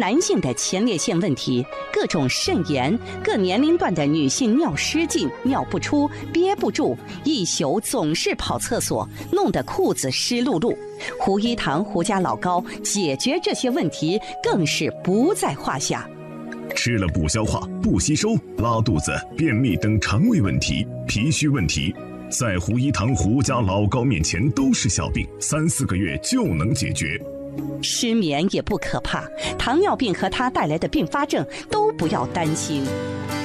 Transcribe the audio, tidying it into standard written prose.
男性的前列腺问题，各种肾炎，各年龄段的女性尿失禁、尿不出、憋不住，一宿总是跑厕所，弄得裤子湿漉漉。胡一堂胡家老高解决这些问题更是不在话下。 吃了不消化、不吸收、拉肚子、便秘等肠胃问题、脾虚问题，在胡一堂胡家老高面前都是小病，3-4个月就能解决。 失眠也不可怕，糖尿病和它带来的并发症都不要担心。